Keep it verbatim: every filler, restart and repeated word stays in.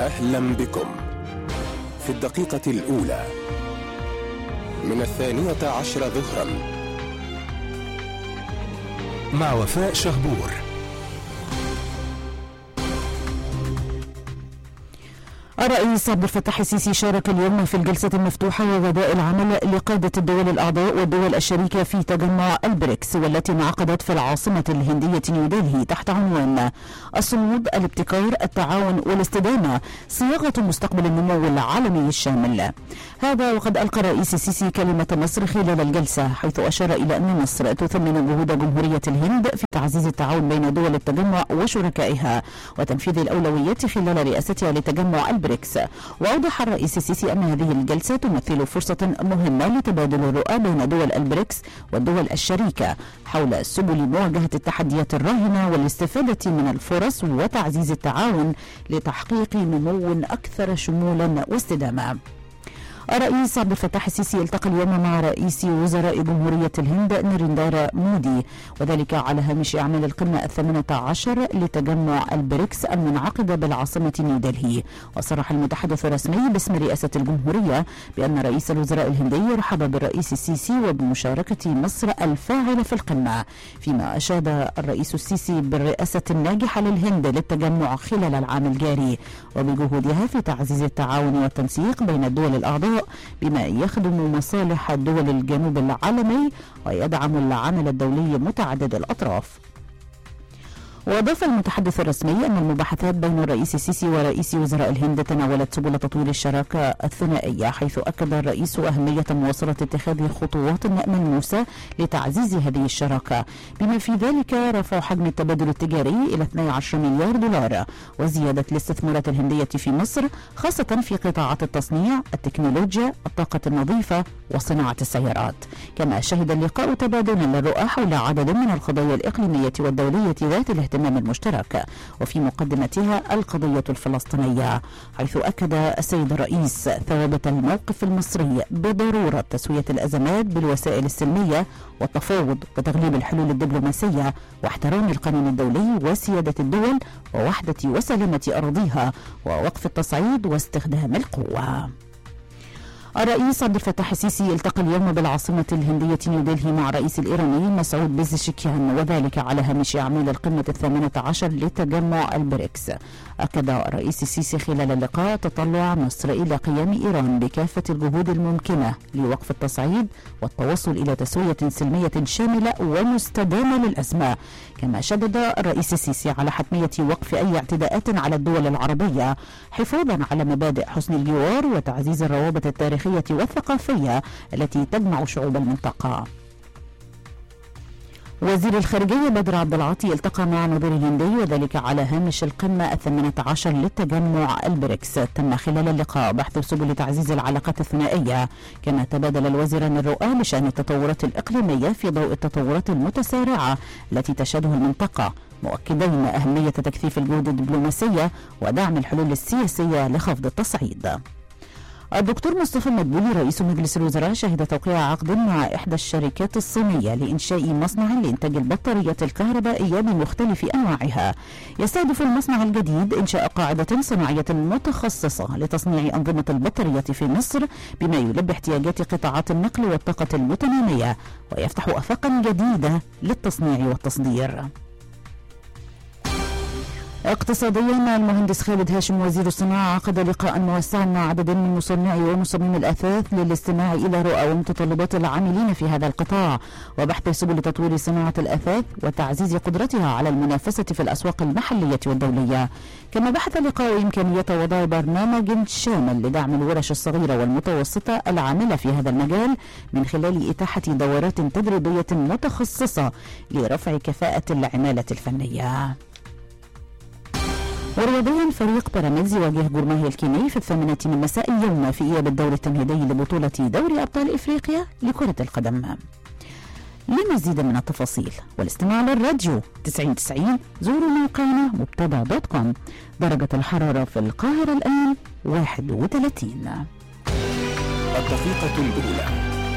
أهلا بكم في الدقيقة الأولى من الثانية عشر ظهرا مع وفاء شهبور. الرئيس عبد الفتاح السيسي شارك اليوم في الجلسة المفتوحة وغداء العمل لقادة الدول الأعضاء والدول الشريكة في تجمع البريكس، والتي انعقدت في العاصمة الهندية نيودلهي تحت عنوان الصمود، الابتكار، التعاون والاستدامة، صياغة مستقبل النمو العالمي الشامل. هذا وقد ألقى الرئيس السيسي كلمة مصر خلال الجلسة، حيث أشار إلى أن مصر تثمن جهود جمهورية الهند في تعزيز التعاون بين دول التجمع وشركائها وتنفيذ الأولويات خلال رئاستها لتجمع البريكس. وأوضح الرئيس السيسي أن هذه الجلسة تمثل فرصة مهمة لتبادل الرؤى بين دول البريكس والدول الشريكة حول سبل مواجهة التحديات الراهنة والاستفادة من الفرص وتعزيز التعاون لتحقيق نمو أكثر شمولا واستدامة. الرئيس عبد الفتاح السيسي التقى اليوم مع رئيس وزراء جمهورية الهند نريندرا مودي، وذلك على هامش أعمال القمة الثامنة عشر لتجمع البريكس المنعقدة بالعاصمة نيودلهي. وصرح المتحدث الرسمي باسم رئاسة الجمهورية بأن رئيس الوزراء الهندي رحب بالرئيس السيسي وبمشاركة مصر الفاعلة في القمة، فيما أشاد الرئيس السيسي بالرئاسة الناجحة للهند للتجمع خلال العام الجاري وبجهودها في تعزيز التعاون والتنسيق بين الدول الأعضاء بما يخدم مصالح دول الجنوب العالمي ويدعم العمل الدولي متعدد الأطراف. وأضاف المتحدث الرسمي أن المباحثات بين الرئيس السيسي ورئيس وزراء الهند تناولت سبل تطوير الشراكة الثنائية، حيث أكد الرئيس أهمية مواصلة اتخاذ خطوات ملموسة لتعزيز هذه الشراكة، بما في ذلك رفع حجم التبادل التجاري إلى اثني عشر مليار دولار وزيادة الاستثمارات الهندية في مصر، خاصة في قطاعات التصنيع، التكنولوجيا، الطاقة النظيفة وصناعة السيارات. كما شهد اللقاء تبادلا للرؤى حول عدد من القضايا الإقليمية والدولية ذات الاهتمام المشترك، وفي مقدمتها القضية الفلسطينية، حيث أكد السيد الرئيس ثوابت الموقف المصري بضرورة تسوية الأزمات بالوسائل السلمية والتفاوض وتغليب الحلول الدبلوماسية واحترام القانون الدولي وسيادة الدول ووحدة وسلامة أراضيها ووقف التصعيد واستخدام القوة. الرئيس عبد الفتاح السيسي التقى اليوم بالعاصمة الهندية نيودلهي مع الرئيس الإيراني مسعود بيزشكيان، وذلك على هامش أعمال القمة الثامنة عشر لتجمع البريكس. أكد الرئيس السيسي خلال اللقاء تطلع مصر إلى قيام إيران بكافة الجهود الممكنة لوقف التصعيد والتوصل إلى تسوية سلمية شاملة ومستدامة للأزمة. كما شدد الرئيس السيسي على حتمية وقف أي اعتداءات على الدول العربية حفاظا على مبادئ حسن الجوار وتعزيز الروابط التاريخية والثقافية التي تجمع شعوب المنطقة. وزير الخارجية بدر عبد العاطي التقى مع نظير الهندي، وذلك على هامش القمة الثامنة عشر للتجمع البريكس. تم خلال اللقاء بحث سبل تعزيز العلاقات الثنائية، كما تبادل الوزيران الرؤى بشأن التطورات الإقليمية في ضوء التطورات المتسارعة التي تشهدها المنطقة، مؤكدين أهمية تكثيف الجهود الدبلوماسية ودعم الحلول السياسية لخفض التصعيد. الدكتور مصطفى مدبولي رئيس مجلس الوزراء شهد توقيع عقد مع إحدى الشركات الصينية لإنشاء مصنع لإنتاج البطاريات الكهربائية بمختلف أنواعها. يستهدف المصنع الجديد إنشاء قاعدة صناعية متخصصة لتصنيع أنظمة البطاريات في مصر بما يلبي احتياجات قطاعات النقل والطاقة المتنامية ويفتح آفاقا جديدة للتصنيع والتصدير. اقتصاديا، المهندس خالد هاشم وزير الصناعة عقد لقاء موسعا مع عدد من مصنعي ومصممي الأثاث للاستماع إلى رؤى ومتطلبات العاملين في هذا القطاع وبحث سبل تطوير صناعة الأثاث وتعزيز قدرتها على المنافسة في الأسواق المحلية والدولية. كما بحث اللقاء إمكانية وضع برنامج شامل لدعم الورش الصغيرة والمتوسطة العاملة في هذا المجال من خلال إتاحة دورات تدريبية متخصصة لرفع كفاءة العمالة الفنية. ورياضيا، فريق بيراميدز يواجه جورماهي الكيني في الثامنة من مساء اليوم في إياب الدور التمهيدي لبطولة دوري أبطال إفريقيا لكرة القدم. لمزيد من التفاصيل والاستماع للراديو تسعين تسعين زوروا موقعنا مبتدأ دوت كوم. درجة الحرارة في القاهرة الآن واحد وثلاثين. الدقيقة الأولى